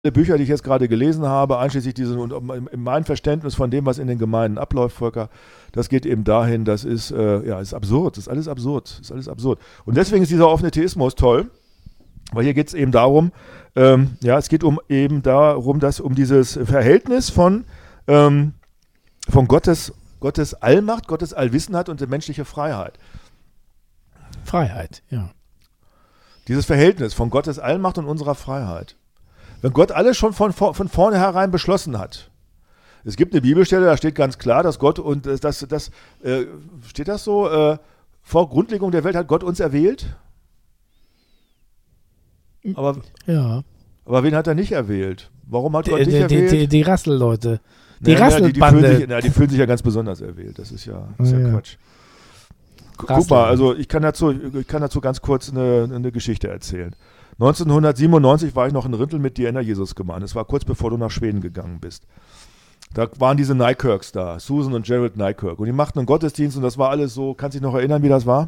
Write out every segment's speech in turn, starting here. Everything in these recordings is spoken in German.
Bücher, die ich jetzt gerade gelesen habe, einschließlich diesen und in meinem Verständnis von dem, was in den Gemeinden abläuft, Volker, das geht eben dahin, das ist, ist absurd, das ist alles absurd, das ist alles absurd. Und deswegen ist dieser offene Theismus toll, weil hier geht es eben darum, es geht eben darum, dass um dieses Verhältnis von Gottes Allmacht, Gottes Allwissenheit und der menschliche Freiheit. Freiheit, ja. Dieses Verhältnis von Gottes Allmacht und unserer Freiheit. Wenn Gott alles schon von vornherein beschlossen hat. Es gibt eine Bibelstelle, da steht ganz klar, dass Gott, und steht das so, vor Grundlegung der Welt hat Gott uns erwählt? Aber wen hat er nicht erwählt? Warum hat Gott nicht erwählt? Die Rasselleute. Die Rasselbande. Die fühlen sich ja ganz besonders erwählt. Das ist ja Quatsch. Guck mal, also ich kann dazu ganz kurz eine Geschichte erzählen. 1997 war ich noch in Rintel mit dir in der Jesusgemeinde. Es war kurz bevor du nach Schweden gegangen bist. Da waren diese Nykirks da, Susan und Gerald Nykirk. Und die machten einen Gottesdienst und das war alles so. Kannst du dich noch erinnern, wie das war?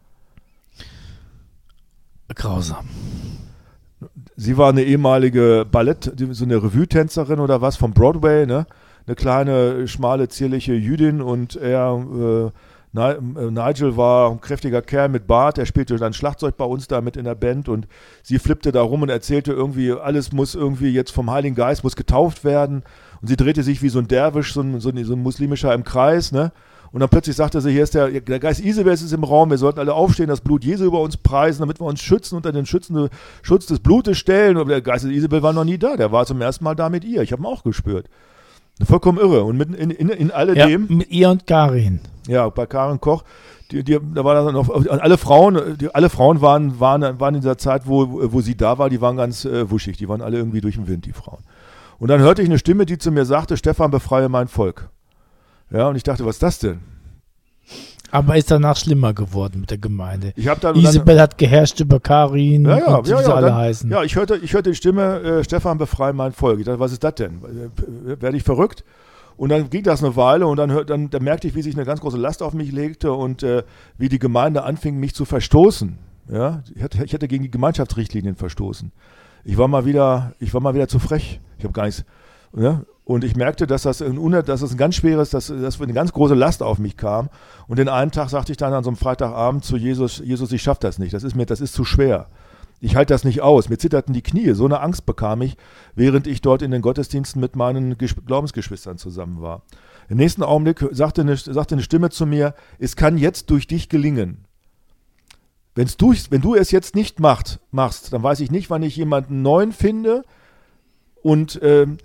Grausam. Sie war eine ehemalige so eine Revue-Tänzerin oder was vom Broadway, ne? Eine kleine, schmale, zierliche Jüdin und er... Nigel war ein kräftiger Kerl mit Bart, der spielte dann Schlagzeug bei uns da mit in der Band und sie flippte da rum und erzählte irgendwie, alles muss irgendwie jetzt vom Heiligen Geist, muss getauft werden und sie drehte sich wie so ein Derwisch, so ein Muslimischer im Kreis, ne? Und dann plötzlich sagte sie, hier ist der Geist Isebels ist im Raum, wir sollten alle aufstehen, das Blut Jesu über uns preisen, damit wir uns schützen, unter den schützenden Schutz des Blutes stellen. Und der Geist Isabel war noch nie da, der war zum ersten Mal da mit ihr, ich habe ihn auch gespürt. Vollkommen irre. Und mitten in alledem. Ja, mit ihr und Karin. Ja, bei Karin Koch, da war dann noch, alle Frauen waren in dieser Zeit, wo sie da war, die waren ganz wuschig, die waren alle irgendwie durch den Wind, die Frauen. Und dann hörte ich eine Stimme, die zu mir sagte, Stefan, befreie mein Volk. Ja, und ich dachte, was ist das denn? Aber ist danach schlimmer geworden mit der Gemeinde. Isabel hat geherrscht über Karin und wie sie alle heißen. Ja, ich hörte die Stimme, Stefan, befreie mein Volk. Ich dachte, was ist das denn? Werde ich verrückt? Und dann ging das eine Weile und dann merkte ich, wie sich eine ganz große Last auf mich legte und wie die Gemeinde anfing, mich zu verstoßen. Ja? Ich hatte gegen die Gemeinschaftsrichtlinien verstoßen. Ich war mal wieder zu frech. Ich habe gar nichts. Ja? Und ich merkte, dass das ein ganz schweres, dass eine ganz große Last auf mich kam. Und den einen Tag sagte ich dann an so einem Freitagabend zu Jesus, ich schaffe das nicht, das ist zu schwer. Ich halte das nicht aus. Mir zitterten die Knie. So eine Angst bekam ich, während ich dort in den Gottesdiensten mit meinen Glaubensgeschwistern zusammen war. Im nächsten Augenblick sagte eine Stimme zu mir, es kann jetzt durch dich gelingen. Wenn du es jetzt nicht machst, dann weiß ich nicht, wann ich jemanden neuen finde und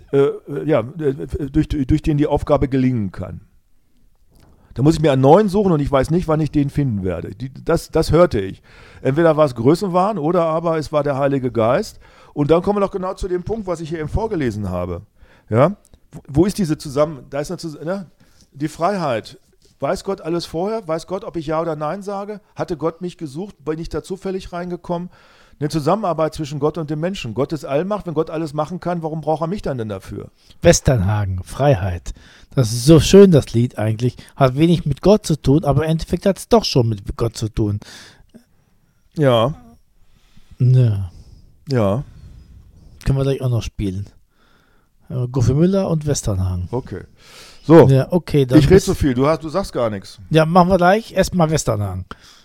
durch den die Aufgabe gelingen kann. Da muss ich mir einen neuen suchen und ich weiß nicht, wann ich den finden werde. Das hörte ich. Entweder war es Größenwahn oder aber es war der Heilige Geist. Und dann kommen wir noch genau zu dem Punkt, was ich hier eben vorgelesen habe. Ja? Wo ist diese die Freiheit. Weiß Gott alles vorher? Weiß Gott, ob ich Ja oder Nein sage? Hatte Gott mich gesucht? Bin ich da zufällig reingekommen? Eine Zusammenarbeit zwischen Gott und dem Menschen. Gott ist Allmacht, wenn Gott alles machen kann, warum braucht er mich dann denn dafür? Westernhagen, Freiheit. Das ist so schön, das Lied eigentlich. Hat wenig mit Gott zu tun, aber im Endeffekt hat es doch schon mit Gott zu tun. Ja. Ja. Können wir gleich auch noch spielen. Goffe Müller und Westernhagen. Okay. So, ja, okay, ich rede so viel, du sagst gar nichts. Ja, machen wir gleich. Erstmal Westernhagen.